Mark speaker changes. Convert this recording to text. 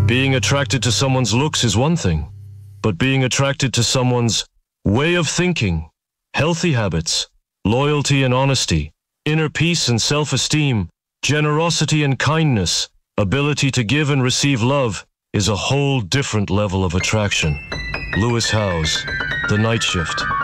Speaker 1: Being attracted to someone's looks is one thing, but being attracted to someone's way of thinking, healthy habits, loyalty and honesty, inner peace and self-esteem, generosity and kindness, ability to give and receive love is a whole different level of attraction. Lewis Howes, The Night Shift.